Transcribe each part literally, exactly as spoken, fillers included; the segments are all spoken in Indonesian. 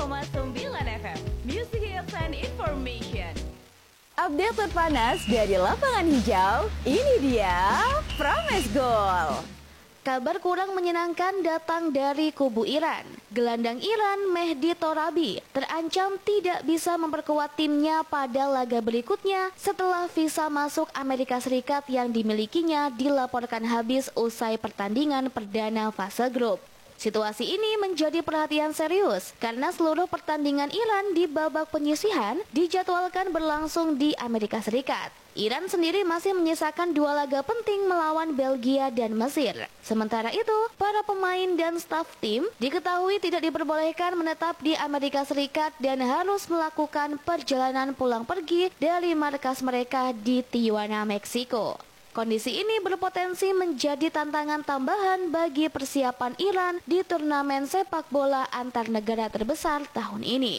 koma sembilan F M Music Hits and Information. Update terpanas dari lapangan hijau, ini dia Promes Gol. Kabar kurang menyenangkan datang dari kubu Iran. Gelandang Iran Mehdi Torabi terancam tidak bisa memperkuat timnya pada laga berikutnya setelah visa masuk Amerika Serikat yang dimilikinya dilaporkan habis usai pertandingan perdana fase grup. Situasi ini menjadi perhatian serius karena seluruh pertandingan Iran di babak penyisihan dijadwalkan berlangsung di Amerika Serikat. Iran sendiri masih menyisakan dua laga penting melawan Belgia dan Mesir. Sementara itu, para pemain dan staf tim diketahui tidak diperbolehkan menetap di Amerika Serikat dan harus melakukan perjalanan pulang pergi dari markas mereka di Tijuana, Meksiko. Kondisi ini berpotensi menjadi tantangan tambahan bagi persiapan Iran di turnamen sepak bola antar negara terbesar tahun ini.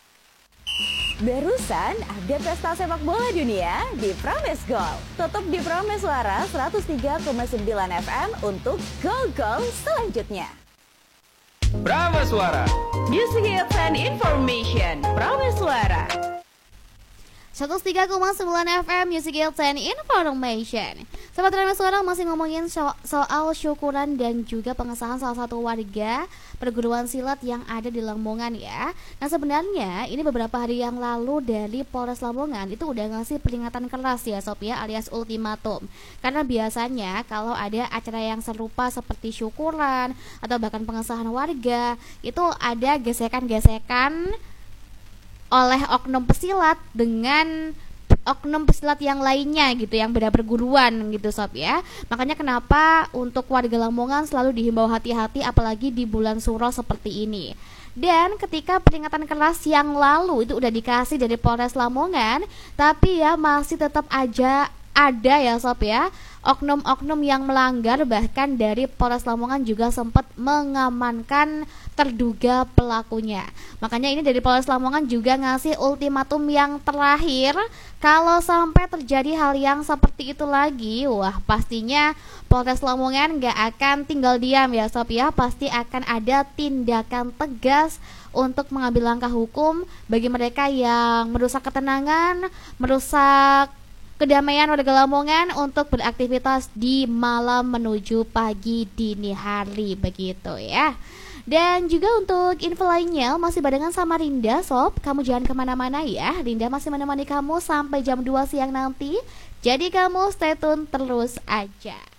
Barusan ada pesta sepak bola dunia di Promes Gol. Tutup di Promes Suara seratus tiga koma sembilan F M untuk gol-gol selanjutnya. Promes Suara, Music Hits and Information. Promes Suara seratus tiga koma sembilan F M Music Hits and Information. Sobat Promes Suara masih ngomongin so- soal syukuran dan juga pengesahan salah satu warga perguruan silat yang ada di Lamongan ya. Nah sebenarnya ini beberapa hari yang lalu dari Polres Lamongan itu udah ngasih peringatan keras ya Sob ya, alias ultimatum. Karena biasanya kalau ada acara yang serupa seperti syukuran atau bahkan pengesahan warga, itu ada gesekan-gesekan oleh oknum pesilat dengan oknum pesilat yang lainnya gitu, yang beda perguruan gitu Sob ya. Makanya kenapa untuk warga Lamongan selalu dihimbau hati-hati apalagi di bulan Suro seperti ini. Dan ketika peringatan keras yang lalu itu udah dikasih dari Polres Lamongan, tapi ya masih tetap aja ada ya Sob ya oknum-oknum yang melanggar. Bahkan dari Polres Lamongan juga sempat mengamankan terduga pelakunya. Makanya ini dari Polres Lamongan juga ngasih ultimatum yang terakhir. Kalau sampai terjadi hal yang seperti itu lagi, wah pastinya Polres Lamongan gak akan tinggal diam ya Sob ya. Pasti akan ada tindakan tegas untuk mengambil langkah hukum bagi mereka yang merusak ketenangan, merusak kedamaian warga Lamongan untuk beraktivitas di malam menuju pagi dini hari begitu ya. Dan juga untuk info lainnya masih barengan sama Rinda Sob. Kamu jangan kemana-mana ya, Rinda masih menemani kamu sampai jam dua siang nanti. Jadi kamu stay tune terus aja.